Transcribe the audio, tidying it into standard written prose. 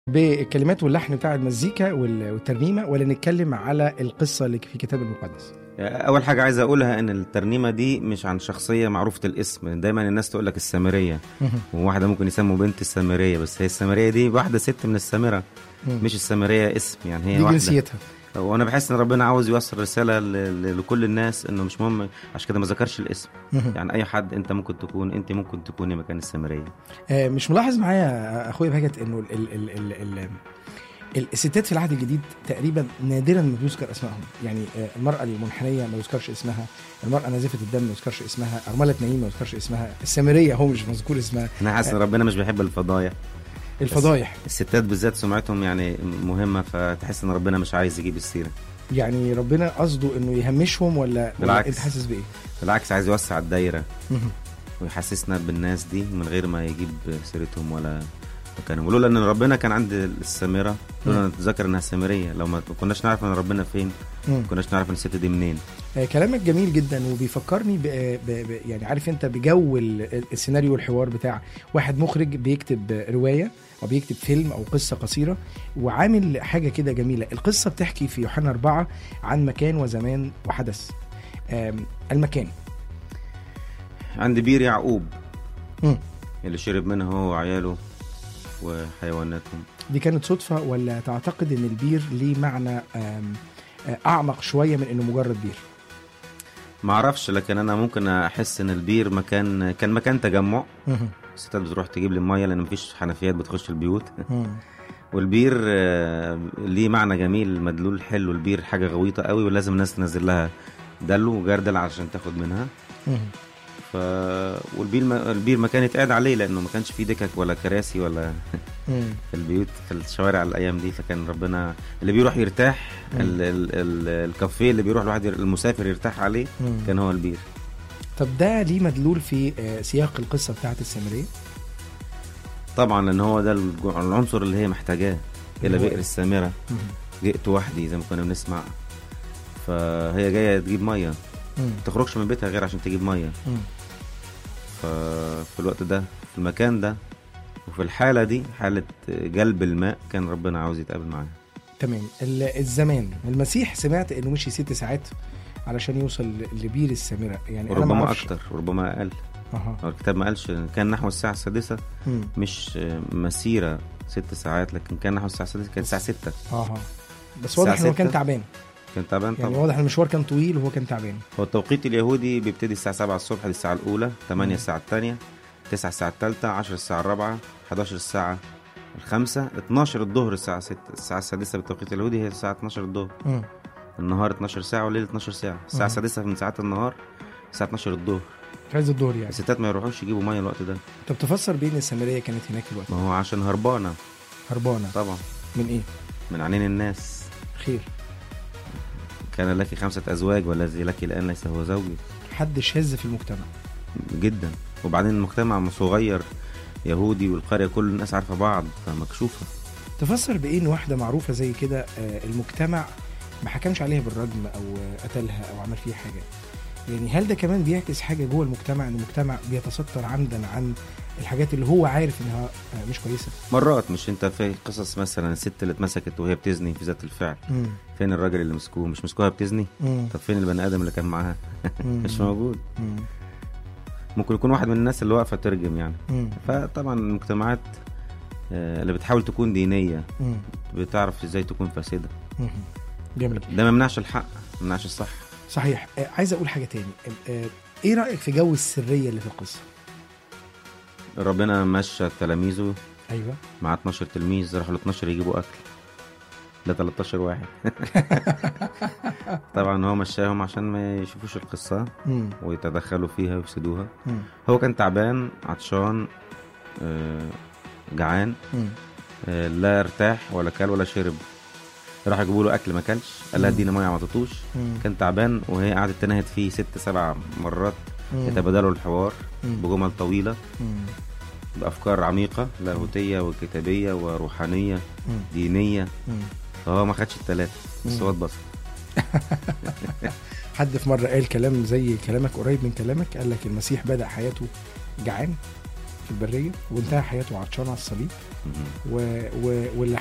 بالكلمات واللحن بتاع المزيكا والترنيمة، ولا نتكلم على القصة اللي في الكتاب المقدس؟ اول حاجه عايز اقولها ان الترنيمه دي مش عن شخصيه معروفه الاسم. دايما الناس تقول لك السامريه، وواحده ممكن يسموا بنت السامريه، بس هي السامريه دي واحده ست من السامره، مش السامريه اسم، يعني هي دي واحده جنسيتها. وانا بحس ان ربنا عاوز يوصل رساله لكل الناس انه مش مهم، عشان كده ما ذكرش الاسم. يعني اي حد انت ممكن تكوني مكان السامريه. مش ملاحظ معايا اخويا بهجت انه الستات في العهد الجديد تقريبا نادرا ما بيذكر اسمائهم؟ يعني المرأة المنحنية ما يذكرش اسمها، المرأة نازفة الدم ما يذكرش اسمها، أرملة نعيم ما يذكرش اسمها، السامرية هو مش مذكور اسمها. انا حاسس ان ربنا مش بيحب الفضايح. الستات بالذات سمعتهم يعني مهمه، فتحس ان ربنا مش عايز يجيب السيره. يعني ربنا قصده انه يهمشهم ولا انت حاسس بايه؟ بالعكس، عايز يوسع الدايره ويحسسنا بالناس دي من غير ما يجيب سيرتهم ولا مكانهم. ولولا ان ربنا كان عند السامره، لولا نتذكر انها سامريه، لو ما كناش نعرف ان ربنا فين، ما كناش نعرف ان الست دي منين. كلامك جميل جدا، وبيفكرني يعني عارف انت بجو السيناريو والحوار بتاع واحد مخرج بيكتب روايه او بيكتب فيلم او قصه قصيره، وعامل حاجه كده جميله. القصه بتحكي في يوحنا 4 عن مكان وزمان وحدث. المكان عند بير يعقوب اللي شرب منها هو وعياله وحيواناتهم. دي كانت صدفه ولا تعتقد ان البير ليه معنى اعمق شويه من انه مجرد بير؟ ما اعرفش، لكن انا ممكن احس ان البير كان مكان تجمع. الستات بتروح تجيب لي الميه لان مفيش حنفيات بتخش البيوت. والبير ليه معنى جميل، مدلول حلو. البير حاجه غويطه قوي ولازم الناس تنزل لها دلو وجردل عشان تاخد منها. والبير مكان يتقعد عليه، لانه ما كانش فيه دكك ولا كراسي ولا في البيوت في الشوارع الايام دي. فكان ربنا اللي بيروح يرتاح، الكافيه اللي بيروح الواحد المسافر يرتاح عليه كان هو البير. طب ده ليه مدلول في سياق القصه بتاعت السامريه؟ طبعا لان هو ده العنصر اللي هي محتاجاه. الى بئر السامره جئت وحدي زي ما كنا بنسمع. فهي جايه تجيب ميه، ما تخرجش من بيتها غير عشان تجيب ميه. ففي الوقت ده، في المكان ده، وفي الحالة دي، حالة جلب الماء، كان ربنا عاوز يتقابل معاها. تمام. الزمان، المسيح سمعت انه مشي 6 ساعات علشان يوصل لبير السامرة، يعني ربما اكتر وربما اقل. الكتاب ما قالش، كان نحو الساعة 6، مش مسيرة 6 ساعات، لكن كان نحو الساعة 6، كانت الساعة 6. بس واضح انه كان تعبان. كان تعبان طبعا، يعني واضح المشوار كان طويل وهو كان تعبان. هو التوقيت اليهودي بيبتدي الساعة 7 الصبح، دي الساعة الأولى، 8 الساعة الثانية، 9 الساعة الثالثة، 10 الساعة الرابعة، 11 الساعة الخامسة، 12 الظهر الساعة 6. الساعة السادسة بالتوقيت اليهودي هي الساعة 12 الظهر. النهار 12 ساعة والليل 12 ساعة. الساعة السادسة من ساعات النهار الساعة 12 الظهر، في عز الظهر يعني. الستات ما يروحوش يجيبوا مية الوقت ده. طب تفسر بين السامرية كانت هناك الوقت؟ ما هو عشان هربانة طبعا. من ايه؟ من عينين الناس. خير. كان لك 5 أزواج والذي لك الآن ليس هو زوجي. حد شاذ في المجتمع جدا. وبعدين المجتمع صغير يهودي، والقرية كل الناس عارفة بعض، فمكشوفة. تفسر بإيه إن واحدة معروفة زي كده المجتمع ما حكمش عليها بالرجم أو قتلها أو عمل فيها حاجة؟ يعني هل ده كمان بيعكس حاجة جوه المجتمع، إن المجتمع بيتستر عمدا عن الحاجات اللي هو عارف إنها مش كويسة؟ مرات. مش انت في قصص مثلا الست اللي اتمسكت وهي بتزني في ذات الفعل، فين الراجل اللي مسكوه؟ مش مسكوها بتزني. طب فين البني آدم اللي كان معاها؟ مش موجود. ممكن يكون واحد من الناس اللي واقفة ترجم يعني. فطبعا المجتمعات اللي بتحاول تكون دينية بتعرف ازاي تكون فاسدة. جميل. ده ما يمنعش الحق، ما يمنعش الصح. صحيح. عايز اقول حاجة تاني. ايه رأيك في جو السرية اللي في القصة؟ ربنا مشى تلاميذه. ايوه. مع 12 تلميذ، راحوا ل 12 يجيبوا اكل. ده 13 واحد. طبعا هو مشاهم عشان ما يشوفوش القصة ويتدخلوا فيها ويفسدوها. هو كان تعبان، عطشان، جعان، لا ارتاح ولا كل ولا شرب. راح يجيبوا له اكل ما كلش، قال لها ادينا ميه ما عطتوش. كان تعبان، وهي قعدت تنهد فيه 6-7 مرات، يتبادلوا الحوار بجمل طويلة بأفكار عميقة لاهوتية وكتابية وروحانية دينية. فهو ما خدش ال3 بس هو اتبسط. حد في مرة قال كلام زي كلامك، قريب من كلامك، قال لك المسيح بدأ حياته جعان البريه وانتهى حياته عطشان على الصليب، مهم. واللي